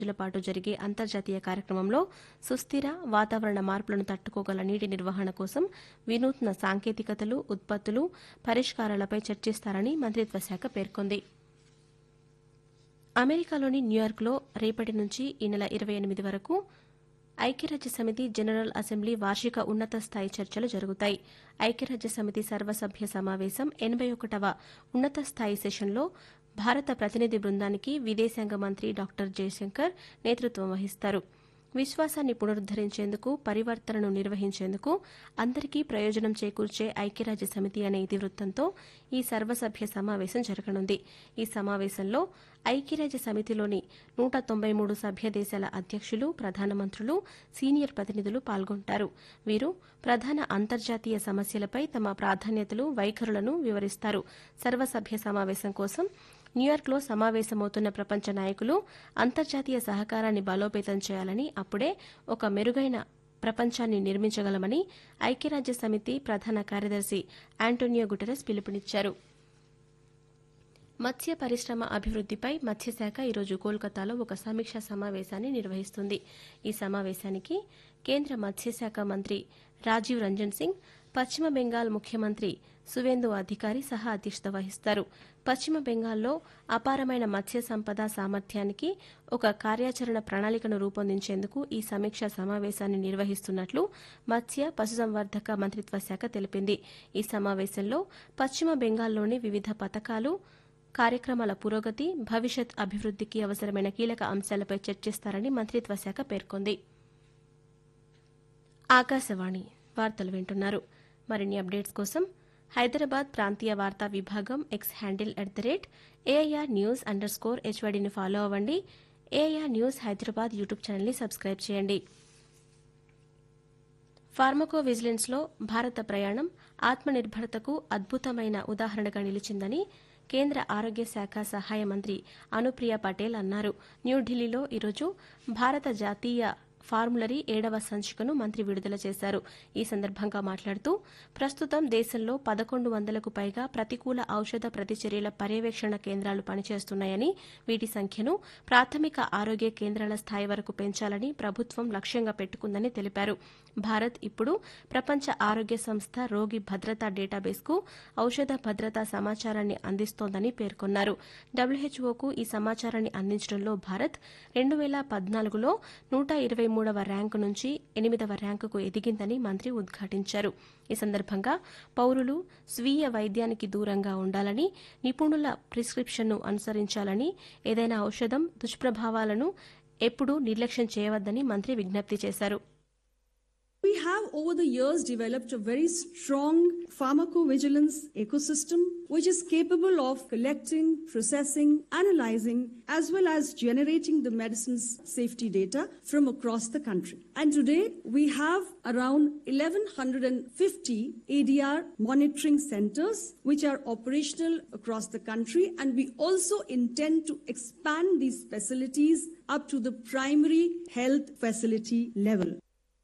రోజుల పాటు జరిగే అంతర్జాతీయ కార్యక్రమంలో సుస్థిర వాతావరణ మార్పులను తట్టుకోగల నీటి నిర్వహణ కోసం వినూత్న సాంకేతికతలు, ఉత్పత్తులు, పరిష్కారాలపై చర్చిస్తారని మంత్రిత్వ శాఖ పేర్కొంది. అమెరికాలోని న్యూయార్క్లో రేపటి నుంచి ఈ నెల 28 వరకు ఐక్యరాజ్యసమితి జనరల్ అసెంబ్లీ వార్షిక ఉన్నత స్థాయి చర్చలు జరుగుతాయి. ఐక్యరాజ్యసమితి సర్వసభ్య సమావేశం 81వ ఉన్నత స్థాయి సెషన్లో భారత ప్రతినిధి బృందానికి విదేశాంగ మంత్రి డాక్టర్ జయశంకర్ నేతృత్వం వహిస్తారు. విశ్వాసాన్ని పునరుద్దరించేందుకు, పరివర్తనను నిర్వహించేందుకు, అందరికీ ప్రయోజనం చేకూర్చే ఐక్యరాజ్య సమితి అనే ఇతివృత్తంతో ఈ సర్వసభ్య సమావేశం జరగనుంది. ఈ సమావేశంలో ఐక్యరాజ్య సమితిలోని 193 సభ్య దేశాల అధ్యక్షులు, ప్రధానమంత్రులు, సీనియర్ ప్రతినిధులు పాల్గొంటారు. వీరు ప్రధాన అంతర్జాతీయ సమస్యలపై తమ ప్రాధాన్యతలు, వైఖరులను వివరిస్తారు. సర్వసభ్య సమావేశం కోసం న్యూయార్క్లో సమావేశమవుతున్న ప్రపంచ నాయకులు అంతర్జాతీయ సహకారాన్ని బలోపేతం చేయాలని, అప్పుడే ఒక మెరుగైన ప్రపంచాన్ని నిర్మించగలమని ఐక్యరాజ్య సమితి ప్రధాన కార్యదర్శి ఆంటోనియో గుటెరస్ పిలుపునిచ్చారు. మత్స్య పరిశ్రమ అభివృద్దిపై మత్స్యశాఖ ఈరోజు కోల్కతాలో ఒక సమీక్షా సమావేశాన్ని నిర్వహిస్తుంది. ఈ సమావేశానికి కేంద్ర మత్స్యశాఖ మంత్రి రాజీవ్ రంజన్ సింగ్, పశ్చిమ బెంగాల్ ముఖ్యమంత్రి సువేందు అధికారి సహా అధ్యక్షత వహిస్తారు. పశ్చిమ బెంగాల్లో అపారమైన మత్స్య సంపద సామర్థ్యానికి ఒక కార్యాచరణ ప్రణాళికను రూపొందించేందుకు ఈ సమీక్షా సమావేశాన్ని నిర్వహిస్తున్నట్లు మత్స్య, పశుసంవర్ధక మంత్రిత్వ శాఖ తెలిపింది. ఈ సమావేశంలో పశ్చిమ బెంగాల్లోని వివిధ పథకాలు, కార్యక్రమాల పురోగతి, భవిష్యత్ అభివృద్దికి అవసరమైన కీలక అంశాలపై చర్చిస్తారని మంత్రిత్వ శాఖ పేర్కొంది. ఆకాశవాణి వార్తలు వింటున్నారు. మరిన్ని అప్డేట్స్ కోసం హైదరాబాద్ ప్రాంతీయ వార్తా విభాగం ఎక్స్ హ్యాండిల్ @AIR News_HYDని ఫాలో అవ్వండి. AIR న్యూస్ హైదరాబాద్ యూట్యూబ్ ఛానల్ని సబ్స్క్రైబ్ చేయండి. ఫార్మకో విజిలెన్స్లో భారత ప్రయాణం ఆత్మనిర్భరతకు అద్భుతమైన ఉదాహరణగా నిలిచిందని కేంద్ర ఆరోగ్య శాఖ సహాయ మంత్రి అనుప్రియ పటేల్ అన్నారు. న్యూఢిల్లీలో ఈరోజు భారత జాతీయ ఫార్ములరీ 7వ సంచికను మంత్రి విడుదల చేశారు. ఈ సందర్భంగా మాట్లాడుతూ ప్రస్తుతం దేశంలో 1100కు పైగా ప్రతికూల ఔషధ ప్రతిచర్యల పర్యవేక్షణ కేంద్రాలు పనిచేస్తున్నాయని, వీటి సంఖ్యను ప్రాథమిక ఆరోగ్య కేంద్రాల స్థాయి వరకు పెంచాలని ప్రభుత్వం లక్ష్యంగా పెట్టుకుందని తెలిపారు. భారత్ ఇప్పుడు ప్రపంచ ఆరోగ్య సంస్థ రోగి భద్రతా డేటాబేస్కు ఔషధ భద్రతా సమాచారాన్ని అందిస్తోందని పేర్కొన్నారు. WHOకు ఈ సమాచారాన్ని అందించడంలో భారత్ 2014లో 123వ ర్యాంకు నుంచి 8వ ర్యాంకుకు ఎదిగిందని మంత్రి ఉద్ఘాటించారు. ఈ సందర్భంగా పౌరులు స్వీయ వైద్యానికి దూరంగా ఉండాలని, నిపుణుల ప్రిస్క్రిప్షన్ను అనుసరించాలని, ఏదైనా ఔషధం దుష్ప్రభావాలను ఎప్పుడూ నిర్లక్ష్యం చేయవద్దని మంత్రి విజ్ఞప్తి చేశారు. We have over the years developed a very strong pharmacovigilance ecosystem which is capable of collecting, processing, analyzing as well as generating the medicine's safety data from across the country. And today we have around 1150 ADR monitoring centers which are operational across the country, and we also intend to expand these facilities up to the primary health facility level.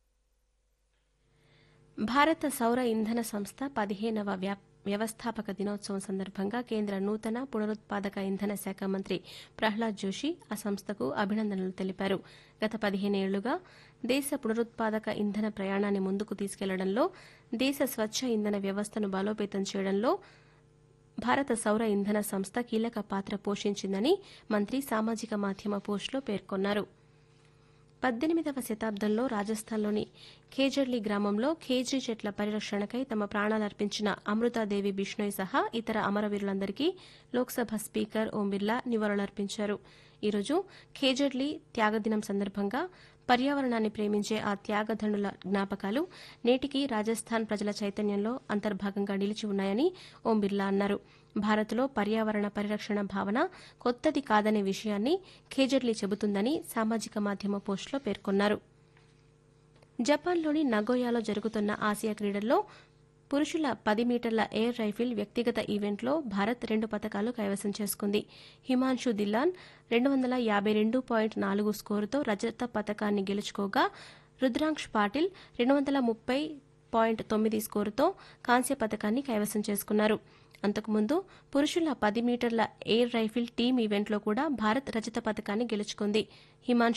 భారత సౌర ఇంధన సంస్థ 15వ వ్యవస్థాపక దినోత్సవం సందర్భంగా కేంద్ర నూతన పునరుత్పాదక ఇంధన శాఖ మంత్రి ప్రహ్లాద్ జోషి ఆ సంస్థకు అభినందనలు తెలిపారు. గత 15 ఏళ్లుగా దేశ పునరుత్పాదక ఇంధన ప్రయాణాన్ని ముందుకు తీసుకెళ్లడంలో, దేశ స్వచ్ఛ ఇంధన వ్యవస్థను బలోపేతం చేయడంలో భారత సౌర ఇంధన సంస్థ కీలక పాత్ర పోషించిందని మంత్రి సామాజిక మాధ్యమ పోస్టులో పేర్కొన్నారు. 18వ శతాబ్దంలో రాజస్థాన్లోని ఖేజర్లీ గ్రామంలో ఖేజ్రీ చెట్ల పరిరక్షణకై తమ ప్రాణాలర్పించిన అమృతాదేవి బిష్ణోయ్ సహా ఇతర అమరవీరులందరికీ లోక్సభ స్పీకర్ ఓం బిర్లా నివాళులర్పించారు. ఈరోజు ఖేజర్లీ త్యాగదినం సందర్భంగా పర్యావరణాన్ని ప్రేమించే ఆ త్యాగధనుల జ్ఞాపకాలు నేటికీ రాజస్థాన్ ప్రజల చైతన్యంలో అంతర్భాగంగా నిలిచి ఉన్నాయని ఓం బిర్లా అన్నారు. భారత్లో పర్యావరణ పరిరక్షణ భావన కొత్తది కాదనే విషయాన్ని ఖేజర్లీ చెబుతుందని సామాజిక మాధ్యమ పోస్టులో పేర్కొన్నారు. జపాన్లోని నగోయాలో జరుగుతున్న ఆసియా క్రీడల్లో పురుషుల 10 మీటర్ల ఎయిర్ రైఫిల్ వ్యక్తిగత ఈవెంట్లో భారత్ 2 పతకాలు కైవసం చేసుకుంది. హిమాన్షు దిల్లాన్ 252.4 స్కోరుతో రజత పతకాన్ని గెలుచుకోగా, రుద్రాంక్ష్ పాటిల్ 230.9 స్కోరుతో కాంస్య పతకాన్ని కైవసం చేసుకున్నారు. అంతకుముందు పురుషుల 10 మీటర్ల ఎయిర్ రైఫిల్ టీమ్ ఈవెంట్లో కూడా భారత్ రజత పతకాన్ని గెలుచుకుంది. హిమాన్షు